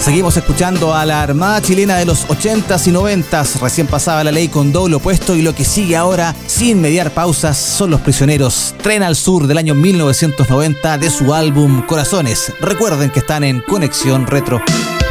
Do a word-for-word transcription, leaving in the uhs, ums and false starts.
Seguimos escuchando a la Armada Chilena de los ochentas y noventas. Recién pasaba La Ley con Doble Opuesto y lo que sigue ahora, sin mediar pausas, son Los Prisioneros. Tren al Sur del año mil novecientos noventa de su álbum Corazones. Recuerden que están en Conexión Retro.